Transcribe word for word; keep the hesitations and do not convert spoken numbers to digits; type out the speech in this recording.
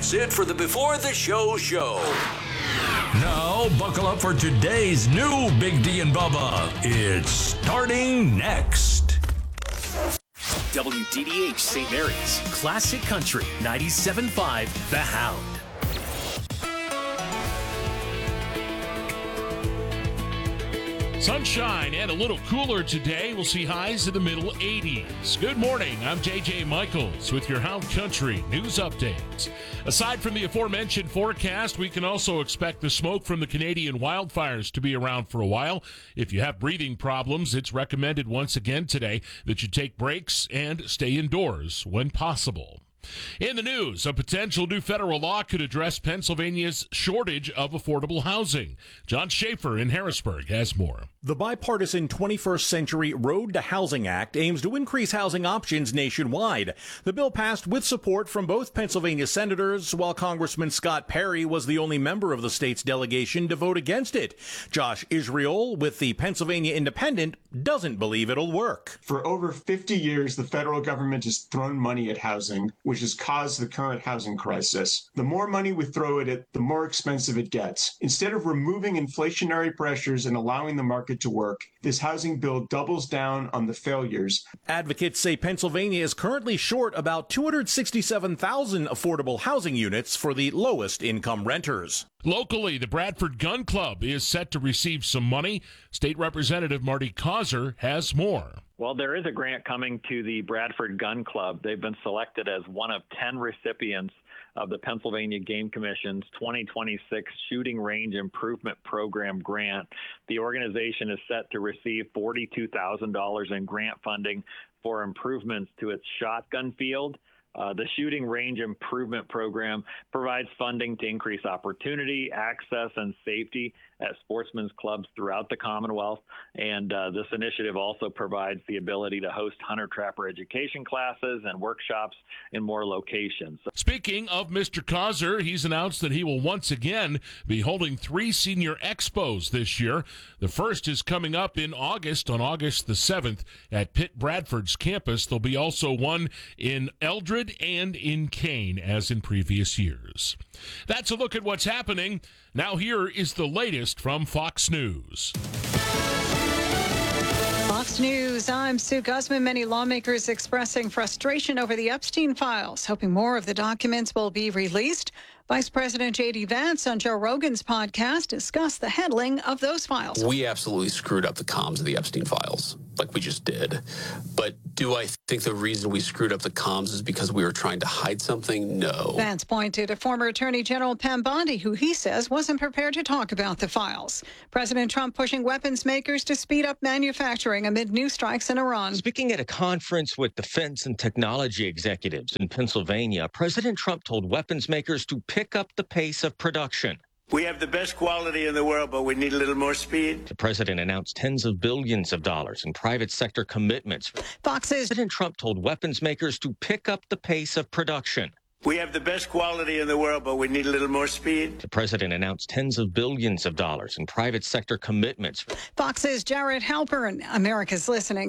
That's it for the Before the Show show. Now, buckle up for today's new Big D and Bubba. It's starting next. W D D H Saint Mary's, Classic Country, ninety-seven point five, The Hound. Sunshine and a little cooler today. We'll see highs in the middle eighties. Good morning. I'm J J Michaels with your Hound Country news updates. Aside from the aforementioned forecast, we can also expect the smoke from the Canadian wildfires to be around for a while. If you have breathing problems, it's recommended once again today that you take breaks and stay indoors when possible. In the news, a potential new federal law could address Pennsylvania's shortage of affordable housing. John Schaefer in Harrisburg has more. The bipartisan twenty-first Century Road to Housing Act aims to increase housing options nationwide. The bill passed with support from both Pennsylvania senators, while Congressman Scott Perry was the only member of the state's delegation to vote against it. Josh Israel with the Pennsylvania Independent doesn't believe it'll work. For over fifty years, the federal government has thrown money at housing, which has caused the current housing crisis. The more money we throw at it, the more expensive it gets. Instead of removing inflationary pressures and allowing the market to work, this housing bill doubles down on the failures. Advocates say Pennsylvania is currently short about two hundred sixty-seven thousand affordable housing units for the lowest income renters. Locally, the Bradford Gun Club is set to receive some money. State Representative Marty Causer has more. Well, there is a grant coming to the Bradford Gun Club. They've been selected as one of ten recipients of the Pennsylvania Game Commission's twenty twenty-six Shooting Range Improvement Program grant. The organization is set to receive forty-two thousand dollars in grant funding for improvements to its shotgun field. Uh, the Shooting Range Improvement Program provides funding to increase opportunity, access, and safety at sportsmen's clubs throughout the Commonwealth. And uh, this initiative also provides the ability to host hunter-trapper education classes and workshops in more locations. Speaking of Mister Causer, he's announced that he will once again be holding three senior expos this year. The first is coming up in August, on August the seventh, at Pitt Bradford's campus. There'll be also one in Eldred and in Kane, as in previous years. That's a look at what's happening. Now here is the latest from Fox News. Fox News, I'm Sue Guzman. Many lawmakers expressing frustration over the Epstein files, hoping more of the documents will be released. Vice President J D Vance on Joe Rogan's podcast discussed the handling of those files. We absolutely screwed up the comms of the Epstein files, like we just did. But do I think the reason we screwed up the comms is because we were trying to hide something? No. Vance pointed to former Attorney General Pam Bondi, who he says wasn't prepared to talk about the files. President Trump pushing weapons makers to speed up manufacturing amid new strikes in Iran. Speaking at a conference with defense and technology executives in Pennsylvania, President Trump told weapons makers to pick up the pace of production. We have the best quality in the world, but we need a little more speed. The president announced tens of billions of dollars in private sector commitments. Fox's President Trump told weapons makers to pick up the pace of production. We have the best quality in the world, but we need a little more speed. The president announced tens of billions of dollars in private sector commitments. Fox's Jared Halpern, America's Listening.